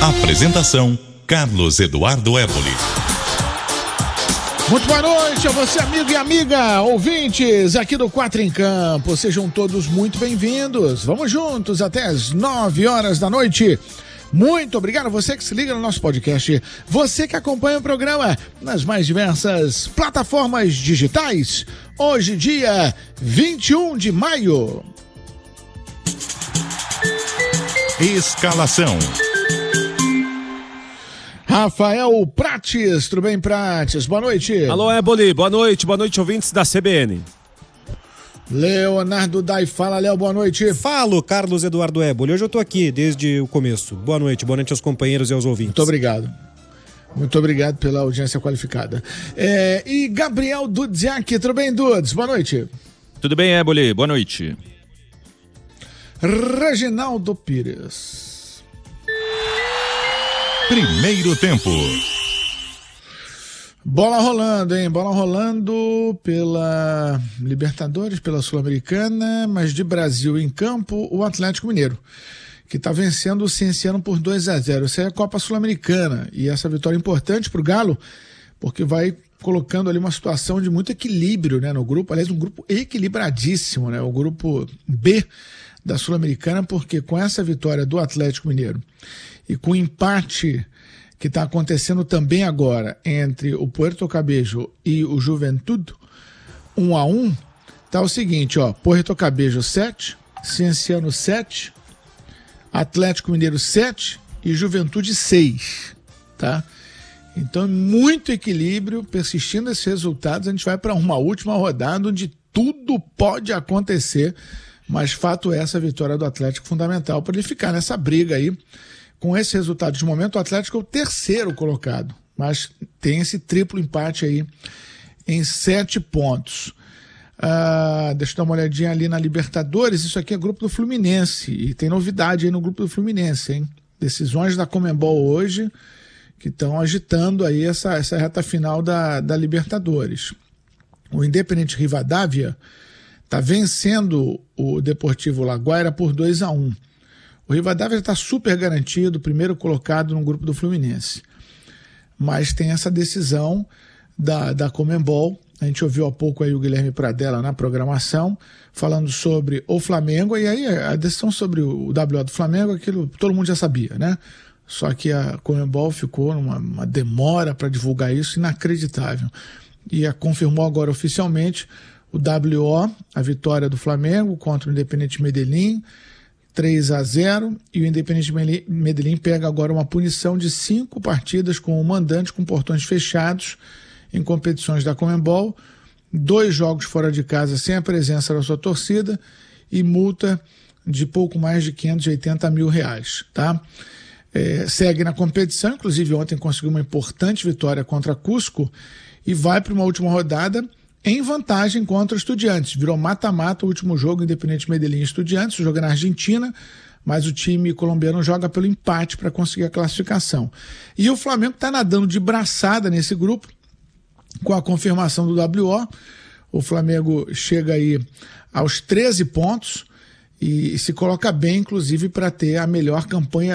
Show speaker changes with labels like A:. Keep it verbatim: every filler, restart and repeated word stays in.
A: Apresentação: Carlos Eduardo Éboli.
B: Muito boa noite a você, amigo e amiga, ouvintes aqui do Quatro em Campo. Sejam todos muito bem-vindos. Vamos juntos até as nove horas da noite. Muito obrigado a você que se liga no nosso podcast, você que acompanha o programa nas mais diversas plataformas digitais. Hoje, dia vinte e um de maio.
A: Escalação:
B: Rafael Prates, tudo bem, Prates? Boa noite.
C: Alô, Éboli, boa noite, boa noite, ouvintes da C B N.
B: Leonardo Dai, fala, Léo, boa noite.
D: Falo, Carlos Eduardo Éboli, hoje eu tô aqui desde o começo. Boa noite, boa noite aos companheiros e aos ouvintes.
B: Muito obrigado. Muito obrigado pela audiência qualificada. É, e Gabriel Dudziak, tudo bem, Dudes? Boa noite.
E: Tudo bem, Éboli, boa noite.
B: Reginaldo Pires.
A: Primeiro tempo.
B: Bola rolando, hein? Bola rolando pela Libertadores, pela Sul-Americana, mas de Brasil em campo, o Atlético Mineiro, que está vencendo o Cienciano por dois a zero. Essa é a Copa Sul-Americana e essa vitória é importante para o Galo, porque vai colocando ali uma situação de muito equilíbrio, né, no grupo, aliás, um grupo equilibradíssimo, né, o grupo B da Sul-Americana, porque com essa vitória do Atlético Mineiro e com o empate que está acontecendo também agora entre o Puerto Cabello e o Juventude, um a um, tá o seguinte, ó, Puerto Cabello sete, Cienciano sete, Atlético Mineiro sete e Juventude seis, tá? Então, muito equilíbrio, persistindo esses resultados, a gente vai para uma última rodada onde tudo pode acontecer, mas fato é, essa vitória do Atlético fundamental para ele ficar nessa briga aí. Com esse resultado de momento, o Atlético é o terceiro colocado, mas tem esse triplo empate aí em sete pontos. Ah, deixa eu dar uma olhadinha ali na Libertadores, isso aqui é grupo do Fluminense, e tem novidade aí no grupo do Fluminense, hein? Decisões da Conmebol hoje, que estão agitando aí essa, essa reta final da, da Libertadores. O Independente Rivadavia está vencendo o Deportivo Laguaira por dois a um. O Rivadavia está super garantido, primeiro colocado no grupo do Fluminense. Mas tem essa decisão da, da Conmebol. A gente ouviu há pouco aí o Guilherme Pradella na programação, falando sobre o Flamengo, e aí a decisão sobre o W O do Flamengo, aquilo todo mundo já sabia, né? Só que a Conmebol ficou numa uma demora para divulgar isso inacreditável. E a confirmou agora oficialmente o W O, a vitória do Flamengo contra o Independente Medellín, três a zero, e o Independente Medellín pega agora uma punição de cinco partidas com o mandante com portões fechados em competições da Conmebol, dois jogos fora de casa sem a presença da sua torcida e multa de pouco mais de quinhentos e oitenta mil reais, tá? É, segue na competição, inclusive ontem conseguiu uma importante vitória contra Cusco e vai para uma última rodada em vantagem contra o Estudiantes. Virou mata-mata o último jogo, Independente Medellín e Estudiantes, o jogo é na Argentina, mas o time colombiano joga pelo empate para conseguir a classificação. E o Flamengo está nadando de braçada nesse grupo, com a confirmação do W O. O Flamengo chega aí aos treze pontos e se coloca bem, inclusive, para ter a melhor campanha